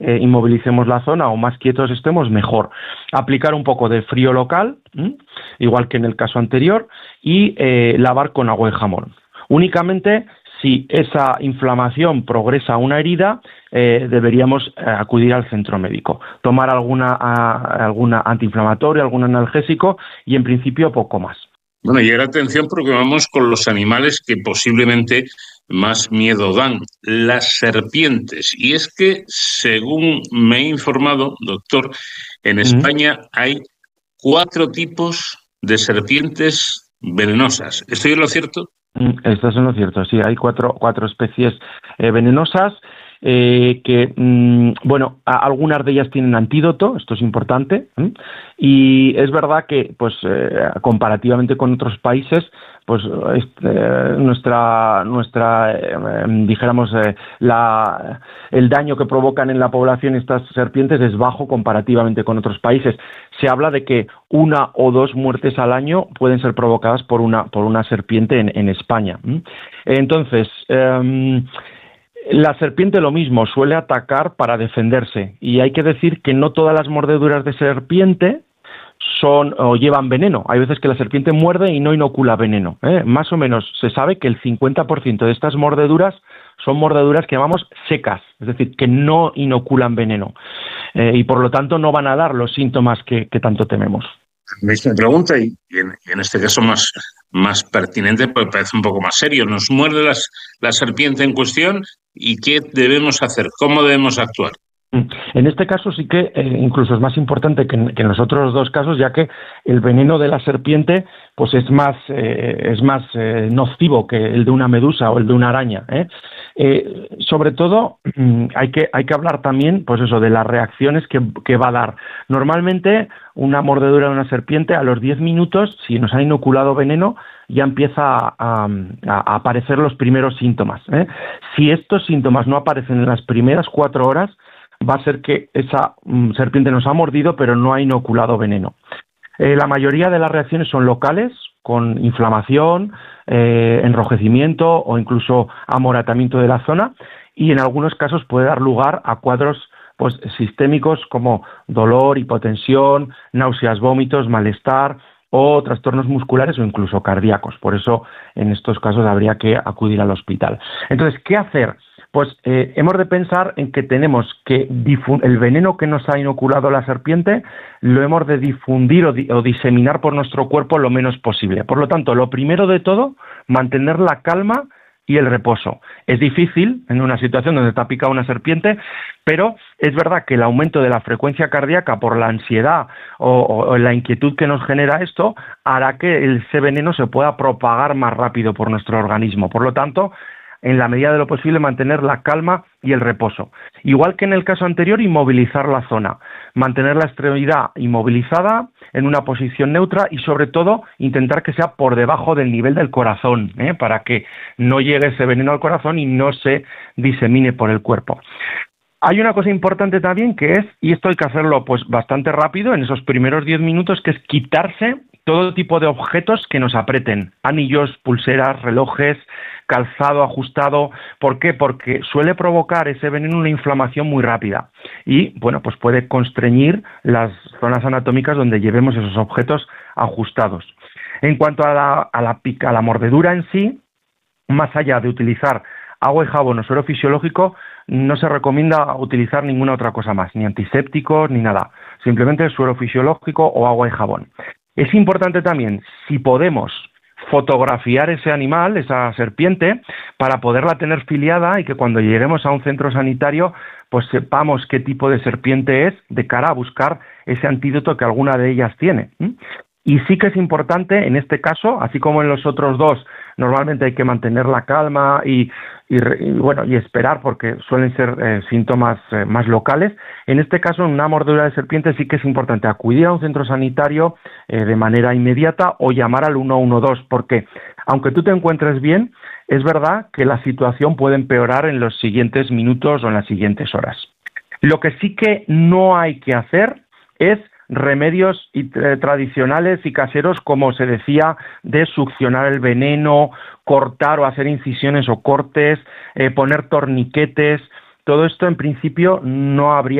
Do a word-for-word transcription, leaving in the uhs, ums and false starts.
eh, inmovilicemos la zona o más quietos estemos, mejor. Aplicar un poco de frío local, ¿m? igual que en el caso anterior, y eh, lavar con agua y jabón. Únicamente si esa inflamación progresa a una herida, eh, deberíamos eh, acudir al centro médico, tomar alguna, a, alguna antiinflamatoria, algún analgésico y en principio poco más. Bueno, y ahora atención porque vamos con los animales que posiblemente más miedo dan, las serpientes. Y es que, según me he informado, doctor, en España mm. hay cuatro tipos de serpientes venenosas. ¿Estoy en lo cierto? Esto es en lo cierto, sí, hay cuatro, cuatro especies eh, venenosas eh, que, mmm, bueno, a, algunas de ellas tienen antídoto, esto es importante, ¿eh? Y es verdad que, pues, eh, comparativamente con otros países, pues, este, nuestra, nuestra eh, dijéramos, eh, la, el daño que provocan en la población estas serpientes es bajo comparativamente con otros países. Se habla de que una o dos muertes al año pueden ser provocadas por una, por una serpiente en, en España. Entonces, eh, la serpiente lo mismo, suele atacar para defenderse. Y hay que decir que no todas las mordeduras de serpiente son o llevan veneno. Hay veces que la serpiente muerde y no inocula veneno, ¿eh? Más o menos se sabe que el cincuenta por ciento de estas mordeduras son mordeduras que llamamos secas, es decir, que no inoculan veneno eh, y por lo tanto no van a dar los síntomas que, que tanto tememos. Me pregunta, y en, en este caso más, más pertinente, porque parece un poco más serio, nos muerde las, la serpiente en cuestión y ¿qué debemos hacer? ¿Cómo debemos actuar? En este caso sí que eh, incluso es más importante que en, que en los otros dos casos, ya que el veneno de la serpiente pues es más eh, es más eh, nocivo que el de una medusa o el de una araña, ¿eh? Eh, sobre todo hay que hay que hablar también pues eso de las reacciones que, que va a dar. Normalmente una mordedura de una serpiente a los diez minutos, si nos ha inoculado veneno, ya empieza a, a, a aparecer los primeros síntomas, ¿eh? Si estos síntomas no aparecen en las primeras cuatro horas, va a ser que esa mm, serpiente nos ha mordido, pero no ha inoculado veneno. Eh, la mayoría de las reacciones son locales, con inflamación, eh, enrojecimiento o incluso amoratamiento de la zona, y en algunos casos puede dar lugar a cuadros pues, sistémicos como dolor, hipotensión, náuseas, vómitos, malestar o trastornos musculares o incluso cardíacos. Por eso, en estos casos habría que acudir al hospital. Entonces, ¿qué hacer? Pues eh, hemos de pensar en que tenemos que el veneno que nos ha inoculado la serpiente lo hemos de difundir o, di o diseminar por nuestro cuerpo lo menos posible. Por lo tanto, lo primero de todo, mantener la calma y el reposo. Es difícil en una situación donde te ha picado una serpiente, pero es verdad que el aumento de la frecuencia cardíaca por la ansiedad o, o, o la inquietud que nos genera esto hará que ese veneno se pueda propagar más rápido por nuestro organismo. Por lo tanto, en la medida de lo posible, mantener la calma y el reposo. Igual que en el caso anterior, inmovilizar la zona, mantener la extremidad inmovilizada en una posición neutra y, sobre todo, intentar que sea por debajo del nivel del corazón, ¿eh? para que no llegue ese veneno al corazón y no se disemine por el cuerpo. Hay una cosa importante también que es, y esto hay que hacerlo pues bastante rápido, en esos primeros diez minutos, que es quitarse todo tipo de objetos que nos aprieten, anillos, pulseras, relojes, calzado ajustado. ¿Por qué? Porque suele provocar ese veneno una inflamación muy rápida y, bueno, pues puede constreñir las zonas anatómicas donde llevemos esos objetos ajustados. En cuanto a la, a la, pica, a la mordedura en sí, más allá de utilizar agua y jabón o suero fisiológico, no se recomienda utilizar ninguna otra cosa más, ni antisépticos ni nada, simplemente el suero fisiológico o agua y jabón. Es importante también, si podemos, fotografiar ese animal, esa serpiente, para poderla tener filiada y que cuando lleguemos a un centro sanitario pues sepamos qué tipo de serpiente es, de cara a buscar ese antídoto que alguna de ellas tiene. Y sí que es importante, en este caso, así como en los otros dos, normalmente hay que mantener la calma y, y, y bueno, y esperar porque suelen ser eh, síntomas eh, más locales. En este caso, en una mordedura de serpiente sí que es importante acudir a un centro sanitario eh, de manera inmediata o llamar al uno uno dos, porque aunque tú te encuentres bien, es verdad que la situación puede empeorar en los siguientes minutos o en las siguientes horas. Lo que sí que no hay que hacer es remedios y, eh, tradicionales y caseros, como se decía, de succionar el veneno, cortar o hacer incisiones o cortes, eh, poner torniquetes. Todo esto en principio no habría